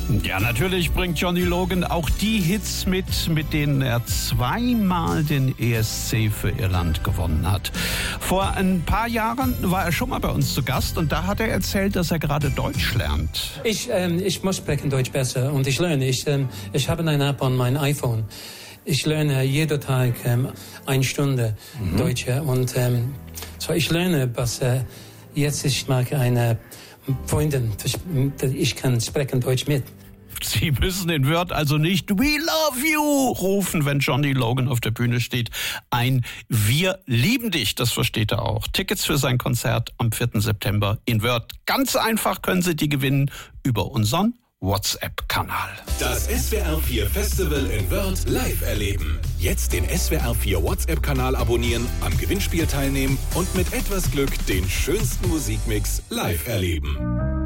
Ja, natürlich bringt Johnny Logan auch die Hits mit denen er zweimal den ESC für Irland gewonnen hat. Vor ein paar Jahren war er schon mal bei uns zu Gast und da hat er erzählt, dass er gerade Deutsch lernt. Ich muss sprechen Deutsch besser und ich lerne. Ich habe eine App an meinem iPhone. Ich lerne jeden Tag 1 Stunde Deutsch und so ich lerne, was jetzt ich mag eine Freundin, ich kann sprechen Deutsch mit. Sie müssen in Wörth also nicht "We love you" rufen, wenn Johnny Logan auf der Bühne steht. Ein "Wir lieben dich", das versteht er auch. Tickets für sein Konzert am 4. September in Wörth. Ganz einfach können Sie die gewinnen über unseren WhatsApp-Kanal. Das SWR4 Festival in Wörth live erleben. Jetzt den SWR4 WhatsApp-Kanal abonnieren, am Gewinnspiel teilnehmen und mit etwas Glück den schönsten Musikmix live erleben.